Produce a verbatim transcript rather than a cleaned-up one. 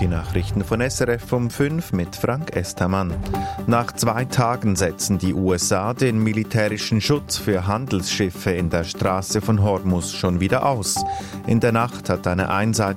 Die Nachrichten von S R F um fünf mit Frank Estermann. Nach zwei Tagen setzen die U S A den militärischen Schutz für Handelsschiffe in der Straße von Hormuz schon wieder aus. In der Nacht hat eine einseitige